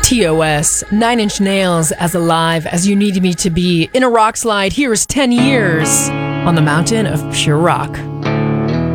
TOS, Nine Inch Nails, as alive as you needed me to be. In a rock slide, here's 10 years on the mountain of pure rock.